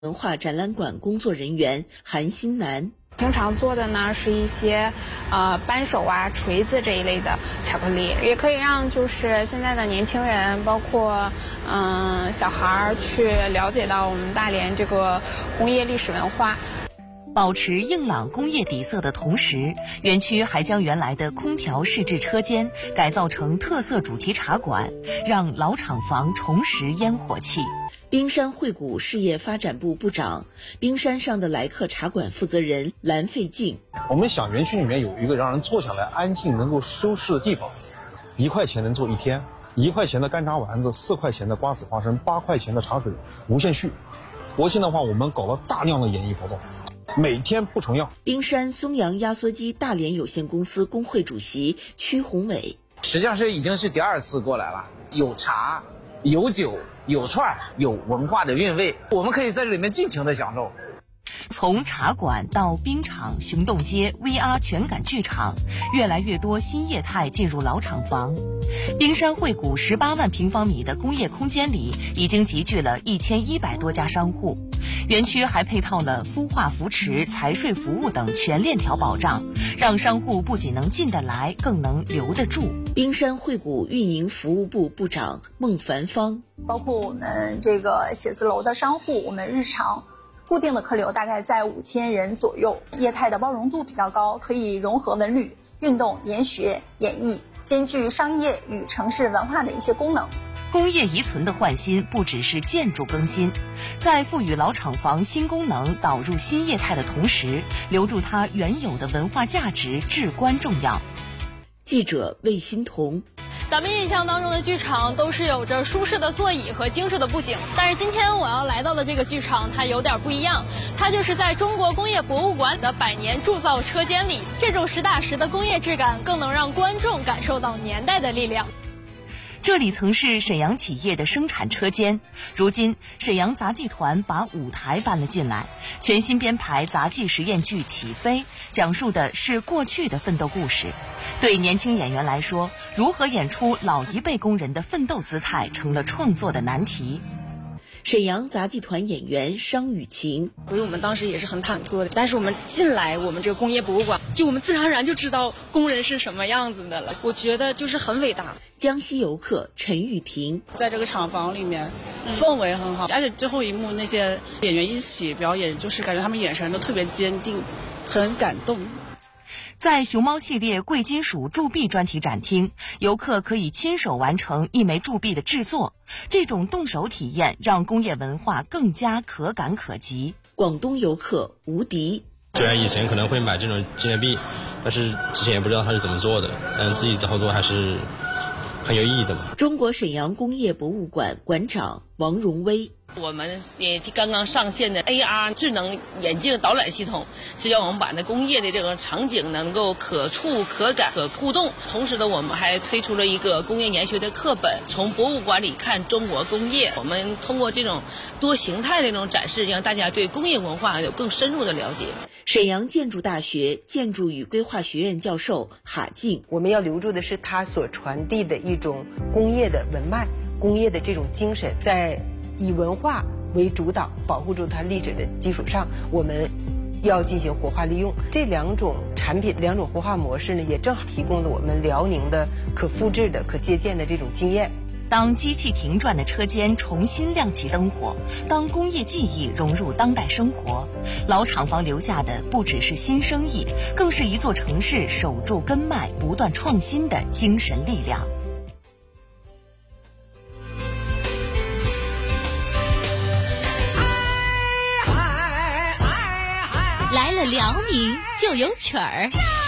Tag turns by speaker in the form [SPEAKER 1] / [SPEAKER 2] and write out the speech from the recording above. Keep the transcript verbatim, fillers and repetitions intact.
[SPEAKER 1] 文化展览馆工作人员韩新南。
[SPEAKER 2] 平常做的呢是一些呃扳手啊、锤子这一类的巧克力，也可以让就是现在的年轻人，包括嗯、呃、小孩去了解到我们大连这个工业历史文化。
[SPEAKER 1] 保持硬朗工业底色的同时，园区还将原来的空调试制车间改造成特色主题茶馆，让老厂房重拾烟火气。冰山惠谷事业发展部部长、冰山上的来客茶馆负责人蓝费静，
[SPEAKER 3] 我们想园区里面有一个让人坐下来安静、能够舒适的地方，一块钱能坐一天，一块钱的干茶丸子，四块钱的瓜子花生，八块钱的茶水，无限续。国庆的话，我们搞了大量的演艺活动。每天不重样。
[SPEAKER 1] 冰山松阳压缩机大连有限公司工会主席曲宏伟，
[SPEAKER 4] 实际上是已经是第二次过来了，有茶有酒有串有文化的韵味，我们可以在这里面尽情的享受。
[SPEAKER 1] 从茶馆到冰场、熊洞街、V R 全感剧场，越来越多新业态进入老厂房。冰山惠谷十八万平方米的工业空间里，已经集聚了一千一百多家商户。园区还配套了孵化扶持、财税服务等全链条保障，让商户不仅能进得来，更能留得住。冰山惠谷运营服务部部长孟凡芳，
[SPEAKER 5] 包括我们这个写字楼的商户，我们日常固定的客流大概在五千人左右，业态的包容度比较高，可以融合文旅、运动、研学、演艺，兼具商业与城市文化的一些功能。
[SPEAKER 1] 工业遗存的换新不只是建筑更新，在赋予老厂房新功能、导入新业态的同时，留住它原有的文化价值至关重要。记者魏欣彤。
[SPEAKER 6] 咱们印象当中的剧场都是有着舒适的座椅和精致的布景，但是今天我要来到的这个剧场它有点不一样，它就是在中国工业博物馆的百年铸造车间里，这种实打实的工业质感更能让观众感受到年代的力量。
[SPEAKER 1] 这里曾是沈阳企业的生产车间，如今沈阳杂技团把舞台搬了进来，全新编排杂技实验剧《起飞》，讲述的是过去的奋斗故事。对年轻演员来说，如何演出老一辈工人的奋斗姿态，成了创作的难题。沈阳杂技团演员商雨晴，
[SPEAKER 7] 所以我们当时也是很忐忑的，但是我们进来我们这个工业博物馆，就我们自然而然就知道工人是什么样子的了，我觉得就是很伟大。
[SPEAKER 1] 江西游客陈雨婷，
[SPEAKER 8] 在这个厂房里面氛围很好，而且最后一幕那些演员一起表演，就是感觉他们眼神都特别坚定，很感动。
[SPEAKER 1] 在熊猫系列贵金属铸币专题展厅，游客可以亲手完成一枚铸币的制作，这种动手体验让工业文化更加可感可及。广东游客吴迪，
[SPEAKER 9] 虽然以前可能会买这种纪念币，但是之前也不知道它是怎么做的，但自己操作还是很有意义的嘛。
[SPEAKER 1] 中国沈阳工业博物馆馆长王荣威，
[SPEAKER 10] 我们也刚刚上线的 A R 智能眼镜导览系统，是让我们把那工业的这个场景能够可触、可感、可互动。同时呢，我们还推出了一个工业研学的课本，从博物馆里看中国工业。我们通过这种多形态的这种展示，让大家对工业文化有更深入的了解。
[SPEAKER 1] 沈阳建筑大学建筑与规划学院教授哈静，
[SPEAKER 11] 我们要留住的是它所传递的一种工业的文脉、工业的这种精神，在以文化为主导，保护住它历史的基础上，我们要进行活化利用。这两种产品、两种活化模式呢，也正好提供了我们辽宁的可复制的、可借鉴的这种经验。
[SPEAKER 1] 当机器停转的车间重新亮起灯火，当工业技艺融入当代生活，老厂房留下的不只是新生意，更是一座城市守住根脉、不断创新的精神力量。
[SPEAKER 12] 来了辽宁就有曲儿。